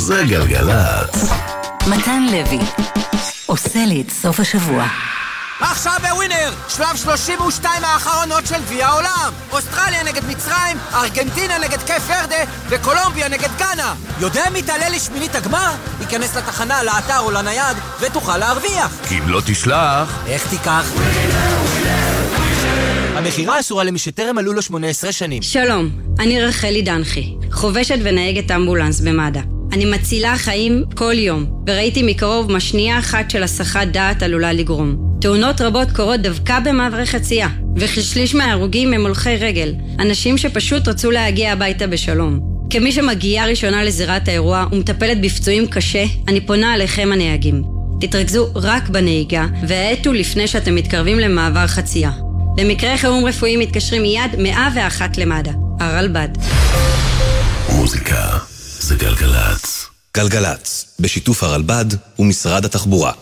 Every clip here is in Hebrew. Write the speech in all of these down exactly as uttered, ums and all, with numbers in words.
זה גלגלת. מתן לוי עושה לי את סוף השבוע. עכשיו בווינר, שלב שלושים ושתיים האחרונות של גביע העולם. אוסטרליה נגד מצרים, ארגנטינה נגד קייפ ורדה וקולומביה נגד גאנה. יודע מי תעלה לשמינית הגמר? ייכנס לתחנה, לאתר או לנייד ותוכל להרוויח. כי אם לא תשלח, איך תיקח? המחירה אסורה למי שטרם מלאו לו שמונה עשרה שנים. שלום, אני רחלי דנחי, חובשת ונהגת אמבולנס במד"א. אני מצילה חיים כל יום, וראיתי מקרוב מה שנייה אחת של הסחת דעת עלולה לגרום. תאונות רבות קורות דווקא במעברי חצייה, וכשליש מההרוגים הם הולכי רגל, אנשים שפשוט רצו להגיע הביתה בשלום. כמי שמגיעה ראשונה לזירת האירוע ומטפלת בפצועים קשה, אני פונה עליכם הנהגים. תתרכזו רק בנהיגה, והעטו לפני שאתם מתקרבים למעבר חצייה. למקרה חירום רפואי מתקשרים מיד מאה ואחת למד"א. הרלב"ד. מוזיקה זה גלגלת. גלגלת, בשיתוף הרלב"ד ומשרד התחבורה.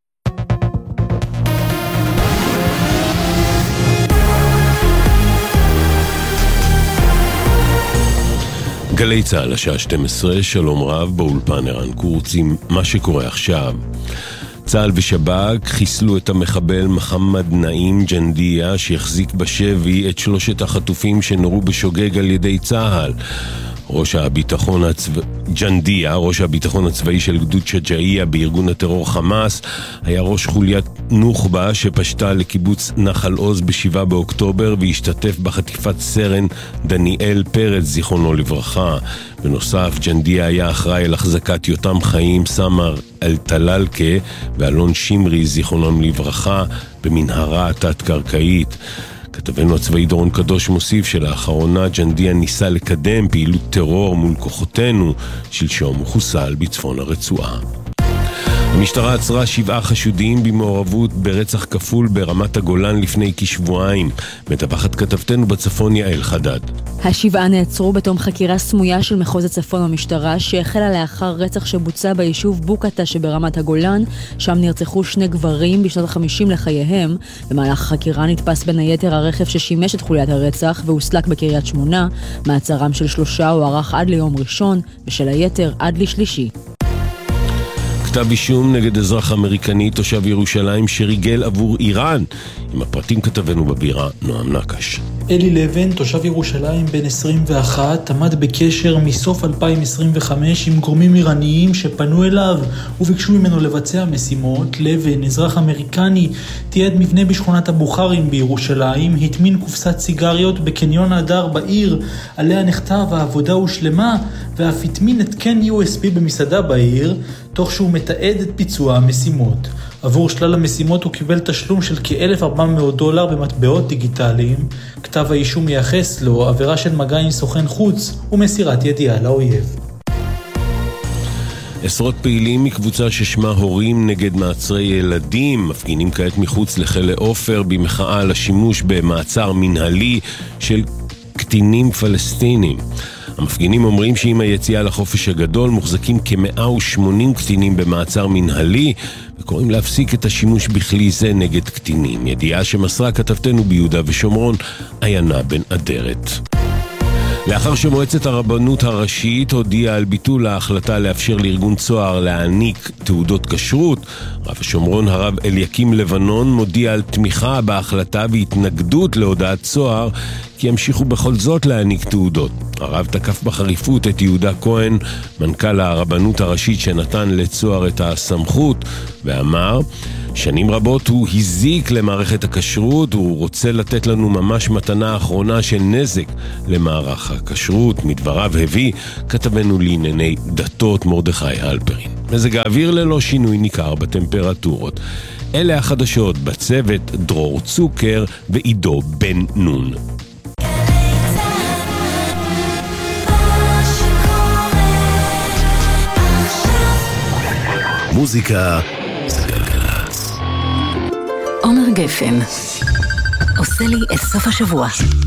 גלי צהל, השעה שתים עשרה, שלום רב, באולפן ערן קורץ עם מה שקורה עכשיו. צהל ושב"כ חיסלו את המחבל מחמד נעים ג'נדיה שהחזיק בשבי את שלושת החטופים שנורו בשוגג על ידי צהל. ראש הביטחון הצבאי, ג'נדיה, ראש הביטחון הצבאי של גדוד שג'איה בארגון הטרור חמאס, היה ראש חוליית נוח'בה שפשטה לקיבוץ נחל עוז בשבעה באוקטובר והשתתף בחטיפת סרן דניאל פרץ, זיכרונו לברכה. בנוסף, ג'נדיה היה אחראי על החזקת יותם חיים, סמר אל-טללקה ואלון שמרי, זיכרונם לברכה, במנהרה תת-קרקעית. כתבנו הצבאי דורון קדוש מוסיף שלאחרונה ג'נדיה ניסה לקדם פעילות טרור מול כוחותינו, שלשום הוא חוסל בצפון הרצועה. המשטרה עצרה שבעה חשודים במעורבות ברצח כפול ברמת הגולן לפני כשבועיים. מדווחת כתבתנו בצפון יעל חדד. השבעה נעצרו בתום חקירה סמויה של מחוז הצפון במשטרה שהחלה לאחר רצח שבוצע ביישוב בוקטה שברמת הגולן, שם נרצחו שני גברים בשנות החמישים לחייהם. במהלך החקירה נתפס בין היתר הרכב ששימש את חוליית הרצח והוסלק בקריית שמונה. מעצרם של שלושה הוארך עד ליום ראשון ושל היתר עד לשלישי. כתב אישום נגד אזרח אמריקני תושב ירושלים שריגל עבור איראן. עם הפרטים כתבנו בבירה נועם נקש. אלי לבן, תושב ירושלים בן עשרים ואחת, עמד בקשר מסוף אלפיים עשרים וחמש עם גורמים איראניים שפנו אליו וביקשו ממנו לבצע משימות. לבן, אזרח אמריקני, תיעד מבנה בשכונת הבוכרים בירושלים, התמין קופסת סיגריות בקניון הדר בעיר, עליה נכתב העבודה הושלמה, ואף התמין התקן יו אס בי במסעדה בעיר, תוך שהוא מתעד את ביצוע המשימות. עבור שלל המשימות הוא קיבל תשלום של כ-אלף וארבע מאות דולר במטבעות דיגיטליים. כתב האישום מייחס לו עבירה של מגע עם סוכן חוץ ומסירת ידיעה לאויב. עשרות פעילים מקבוצה ששמה הורים נגד מעצרי ילדים מפגינים כעת מחוץ לכלא עופר במחאה על השימוש במעצר מנהלי של קטינים פלסטינים. המפגינים אומרים שעם היציאה לחופש הגדול מוחזקים כ-מאה ושמונים קטינים במעצר מנהלי וקוראים להפסיק את השימוש בכלי זה נגד קטינים. ידיעה שמסרה כתבתנו ביהודה ושומרון עיינה בן אדרת. לאחר שמועצת הרבנות הראשית הודיעה על ביטול ההחלטה לאפשר לארגון צוהר להעניק תעודות כשרות, רב השומרון הרב אליקים לבנון מודיע על תמיכה בהחלטה והתנגדות להודעת צוהר כי ימשיכו בכל זאת להעניק תעודות. הרב תקף בחריפות את יהודה כהן, מנכ"ל הרבנות הראשית שנתן לצוהר את הסמכות, ואמר שנים רבות הוא הזיק למערכת הכשרות, הוא רוצה לתת לנו ממש מתנה האחרונה של נזק למערך הכשרות. מדבריו הביא כתבנו לענייני דתות מרדכי הלפרין. מזג האוויר ללא שינוי ניכר בטמפרטורות. אלה החדשות, בצוות דרור צוקר ועידו בן נון. מוזיקה זה גלגלת. עומר גפן עושה לי את סוף השבוע.